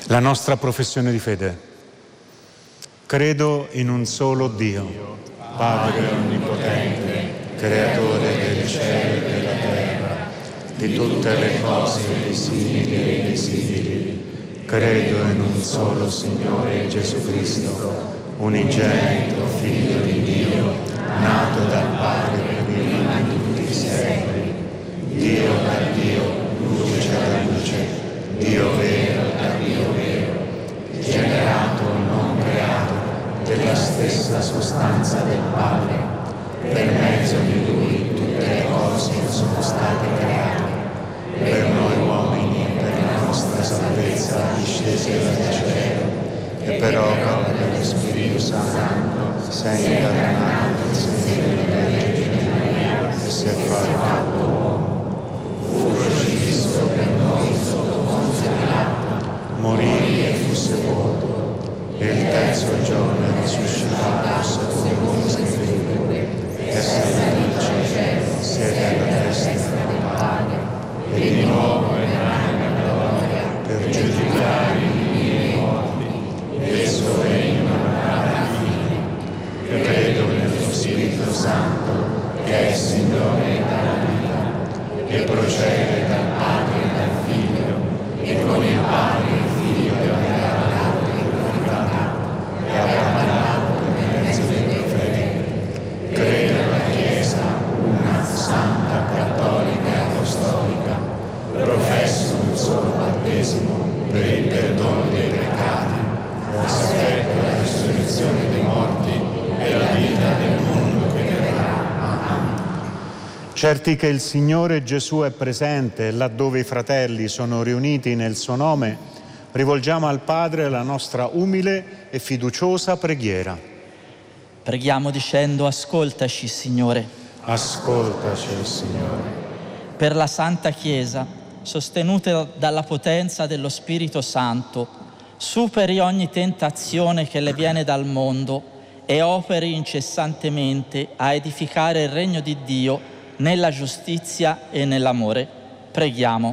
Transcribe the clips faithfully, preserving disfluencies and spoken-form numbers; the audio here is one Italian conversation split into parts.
La nostra professione di fede. Credo in un solo Dio, Padre onnipotente, creatore del cielo e della terra, di tutte le cose visibili e invisibili. Credo in un solo Signore Gesù Cristo, unigenito Figlio di Dio, nato dal Padre prima di tutti i secoli, Dio da Dio, luce da luce, Dio vero da Dio vero, generato, non creato, della stessa sostanza del Padre. Per mezzo di Lui tutte le cose sono state create. Per noi uomini e per la nostra salvezza discese dal cielo, e per opera dello Spirito Santo sei incarnato il Signore della Vergine Maria e si è fatto uomo. Fu crocifisso per noi sotto Ponzio Pilato, morì e fu sepolto, e il terzo giorno risuscitato secondo le Scritture, e salito al cielo, siede alla destra del Padre, e di nuovo verrà nella gloria per giudicare i vivi e i morti, e il suo regno non avrà fine. Credo nello Spirito Santo, che è Signore dalla vita, che procede dal Padre e dal Figlio, e con il Padre e il Figlio aveva dato di glorificare, e avrà parlato per mezzo dei profeti. Credo nella Chiesa, una santa, cattolica e apostolica, professo un solo battesimo per il perdono dei peccati, aspetto la risurrezione dei morti e la vita del mondo che verrà. Amen. Certi che il Signore Gesù è presente laddove i fratelli sono riuniti nel suo nome, rivolgiamo al Padre la nostra umile e fiduciosa preghiera. Preghiamo dicendo: ascoltaci, Signore. Ascoltaci, Signore. Per la Santa Chiesa, sostenuta dalla potenza dello Spirito Santo, superi ogni tentazione che le viene dal mondo e operi incessantemente a edificare il regno di Dio nella giustizia e nell'amore. Preghiamo.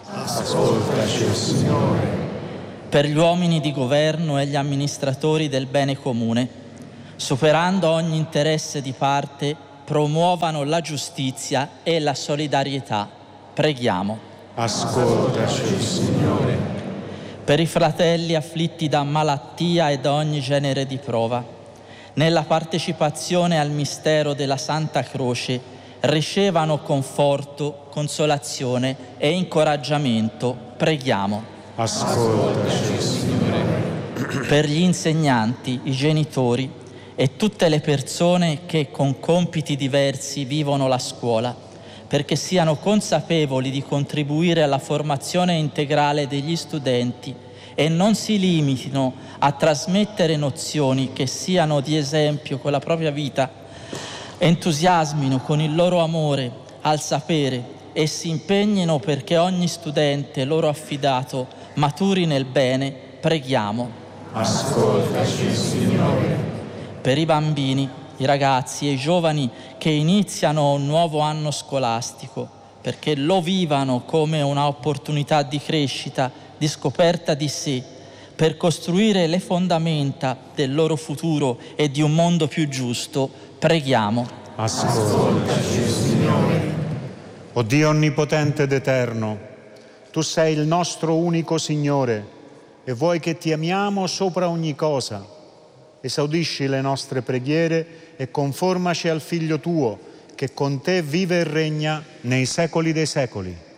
Ascoltaci, Signore. Per gli uomini di governo e gli amministratori del bene comune, superando ogni interesse di parte, promuovano la giustizia e la solidarietà. Preghiamo. Ascoltaci, Signore. Per i fratelli afflitti da malattia e da ogni genere di prova, nella partecipazione al mistero della Santa Croce, ricevano conforto, consolazione e incoraggiamento. Preghiamo. Ascoltaci, Signore. Per gli insegnanti, i genitori e tutte le persone che con compiti diversi vivono la scuola, perché siano consapevoli di contribuire alla formazione integrale degli studenti e non si limitino a trasmettere nozioni che siano di esempio con la propria vita, entusiasmino con il loro amore al sapere e si impegnino perché ogni studente loro affidato maturi nel bene. Preghiamo. Ascoltaci, Signore. Per i bambini, i ragazzi e i giovani che iniziano un nuovo anno scolastico, perché lo vivano come un'opportunità di crescita, di scoperta di sé, per costruire le fondamenta del loro futuro e di un mondo più giusto. Preghiamo. Ascoltaci, Signore. O Dio onnipotente ed eterno, Tu sei il nostro unico Signore e vuoi che ti amiamo sopra ogni cosa. Esaudisci le nostre preghiere e conformaci al Figlio Tuo, che con Te vive e regna nei secoli dei secoli.